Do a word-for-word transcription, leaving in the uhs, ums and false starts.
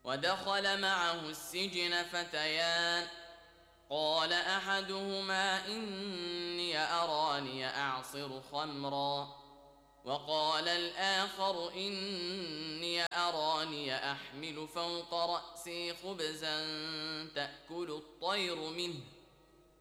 ودخل معه السجن فتيان قال أحدهما إني أراني أعصر خمرا وقال الآخر إني أراني أحمل فوق رأسي خبزا تأكل الطير منه